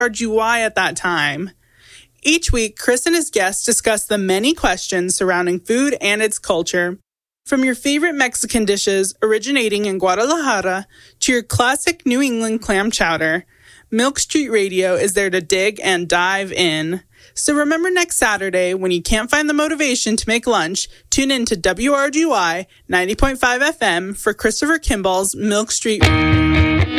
WRGY at that time. Each week, Chris and his guests discuss the many questions surrounding food and its culture. From your favorite Mexican dishes originating in Guadalajara to your classic New England clam chowder, Milk Street Radio is there to dig and dive in. So remember next Saturday, when you can't find the motivation to make lunch, tune in to WRGY 90.5 FM for Christopher Kimball's Milk Street Radio.